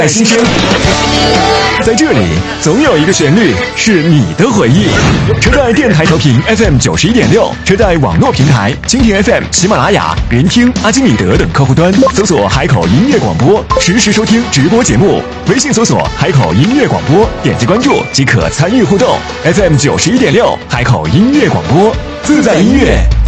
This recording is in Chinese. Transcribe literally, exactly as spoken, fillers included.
在新生，在这里总有一个旋律是你的回忆。车载电台调频 F M 九十一点六，车载网络平台蜻蜓 F M、喜马拉雅、人听、阿基米德等客户端搜索海口音乐广播，实时收听直播节目。微信搜索海口音乐广播，点击关注即可参与互动。F M 九十一点六，海口音乐广播，自在音乐